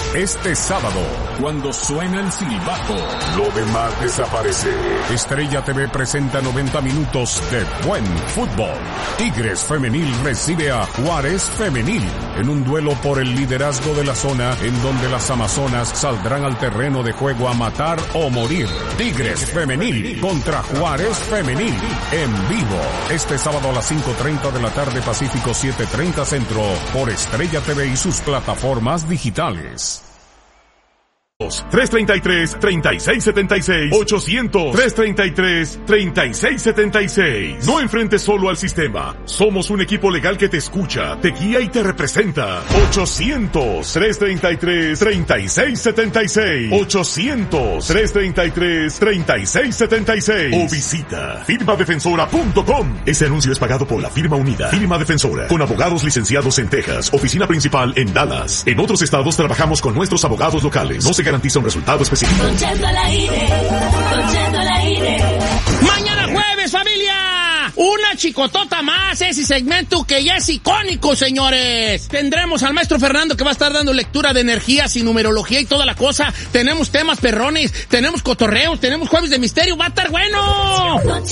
este sábado, cuando suena el silbato, lo demás desaparece. Estrella TV presenta 90 minutos de buen fútbol. Tigres Femenil recibe a Juárez Femenil en un duelo por el liderazgo de la zona, en donde las amazonas saldrán al terreno de juego a matar o morir. Tigres Femenil contra Juárez Femenil en vivo este sábado a las 5:30 de la tarde Pacífico, 7:30 Centro, por Estrella TV y sus plataformas digitales. 333-3676 800-333-3676. No enfrentes solo al sistema. Somos un equipo legal que te escucha, te guía y te representa. 800-333-3676 800-333-3676 o visita firmadefensora.com. Ese anuncio es pagado por la firma unida Firma Defensora, con abogados licenciados en Texas, oficina principal en Dallas. En otros estados trabajamos con nuestros abogados locales. No se garantiza un resultado específico. Mañana jueves, familia, una chicotota más, ese segmento que ya es icónico, señores. Tendremos al maestro Fernando, que va a estar dando lectura de energías y numerología y toda la cosa. Tenemos temas perrones, tenemos cotorreos, tenemos jueves de misterio, va a estar bueno.